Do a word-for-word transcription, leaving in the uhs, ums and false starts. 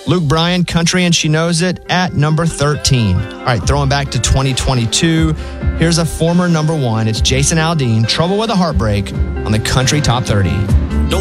Luke Bryan, Country and She Knows It, at number thirteen. All right, throwing back to twenty twenty-two, here's a former number one. It's Jason Aldean, Trouble with a Heartbreak, on the Country Top thirty.